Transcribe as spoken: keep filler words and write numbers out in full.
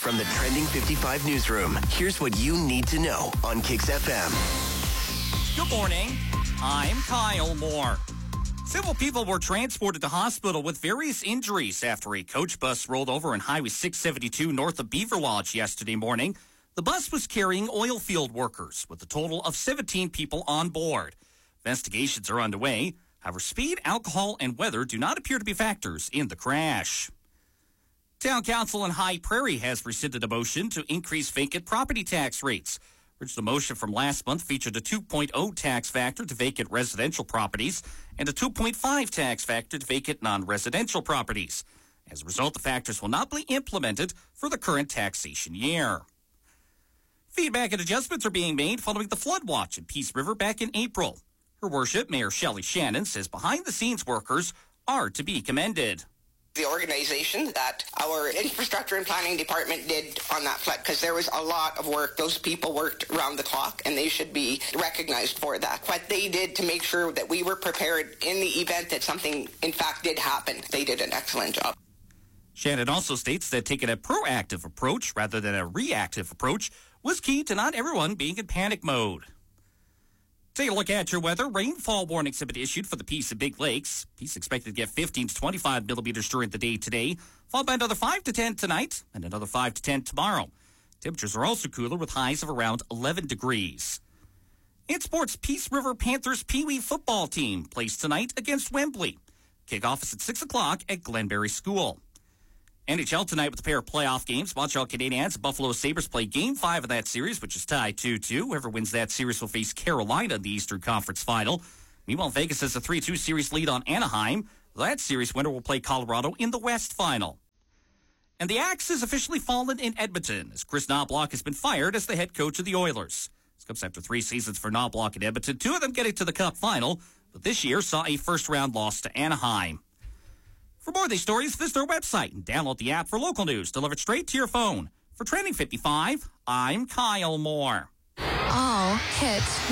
From the Trending fifty-five newsroom, here's what you need to know on Kix F M. Good morning. I'm Kyle Moore. Several people were transported to hospital with various injuries after a coach bus rolled over on Highway six seventy-two north of Beaver Lodge yesterday morning. The bus was carrying oil field workers with a total of seventeen people on board. Investigations are underway. However, speed, alcohol, and weather do not appear to be factors in the crash. Town Council in High Prairie has rescinded a motion to increase vacant property tax rates. Original motion from last month featured a two point oh tax factor to vacant residential properties and a two point five tax factor to vacant non-residential properties. As a result, the factors will not be implemented for the current taxation year. Feedback and adjustments are being made following the flood watch in Peace River back in April. Her Worship, Mayor Shelley Shannon, says behind-the-scenes workers are to be commended. The organization that our infrastructure and planning department did on that flood, because there was a lot of work. Those people worked around the clock, and they should be recognized for that. What they did to make sure that we were prepared in the event that something, in fact, did happen, they did an excellent job. Shannon also states that taking a proactive approach rather than a reactive approach was key to not everyone being in panic mode. Take a look at your weather. Rainfall warnings have been issued for the Peace and Big Lakes. Peace expected to get fifteen to twenty-five millimeters during the day today, followed by another five to ten tonight and another five to ten tomorrow. Temperatures are also cooler with highs of around eleven degrees. In sports, Peace River Panthers Pee Wee football team plays tonight against Wembley. Kickoff is at six o'clock at Glenberry School. N H L tonight with a pair of playoff games. Montreal Canadiens and Buffalo Sabres play Game five of that series, which is tied two two. Whoever wins that series will face Carolina in the Eastern Conference Final. Meanwhile, Vegas has a three two series lead on Anaheim. That series winner will play Colorado in the West Final. And the axe has officially fallen in Edmonton as Chris Knobloch has been fired as the head coach of the Oilers. This comes after three seasons for Knobloch in Edmonton, two of them getting to the Cup Final, but this year saw a first-round loss to Anaheim. For more of these stories, visit our website and download the app for local news delivered straight to your phone. For Trending fifty-five, I'm Kyle Moore. All hits.